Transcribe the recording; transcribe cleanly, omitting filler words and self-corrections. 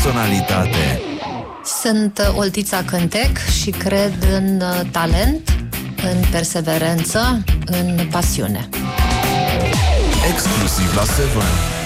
personalitate. Sunt Oltița Cântec și cred în talent, în perseverență, în pasiune. Exclusiv la 7.